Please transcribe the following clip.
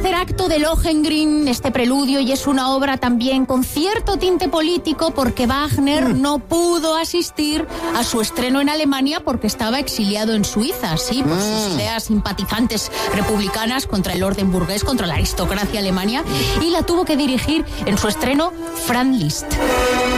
tercer acto de Lohengrin, este preludio, y es una obra también con cierto tinte político porque Wagner no pudo asistir a su estreno en Alemania porque estaba exiliado en Suiza, sí, por sus ideas simpatizantes republicanas contra el orden burgués, contra la aristocracia alemana, y la tuvo que dirigir en su estreno Franz Liszt.